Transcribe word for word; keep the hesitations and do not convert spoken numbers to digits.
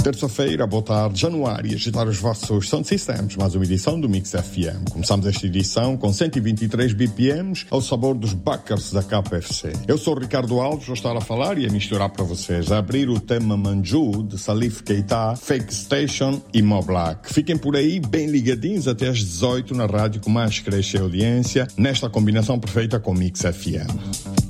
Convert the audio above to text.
Terça-feira, boa tarde, januário, e agitar os vossos sound systems, mais uma edição do Mix F M. Começamos esta edição com cento e vinte e três B P Ms ao sabor dos Buckers da K F C. Eu sou o Ricardo Alves, vou estar a falar e a misturar para vocês, a abrir o tema Manju, de Salif Keita, Fake Station e Mo Black. Fiquem por aí bem ligadinhos até às dezoito na rádio que mais cresce a audiência, nesta combinação perfeita com Mix F M.